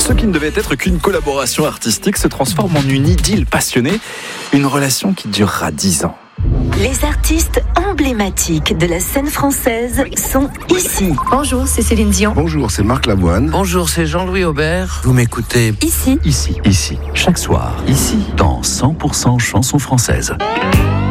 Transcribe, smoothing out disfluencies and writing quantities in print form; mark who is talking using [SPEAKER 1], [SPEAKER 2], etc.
[SPEAKER 1] Ce qui ne devait être qu'une collaboration artistique se transforme en une idylle passionnée, une relation qui durera 10 ans.
[SPEAKER 2] Les artistes emblématiques de la scène française sont ici.
[SPEAKER 3] Bonjour, c'est Céline Dion.
[SPEAKER 4] Bonjour, c'est Marc Lavoine.
[SPEAKER 5] Bonjour, c'est Jean-Louis Aubert. Vous m'écoutez
[SPEAKER 2] Ici.
[SPEAKER 5] Ici, chaque soir. Ici, dans 100% chansons françaises.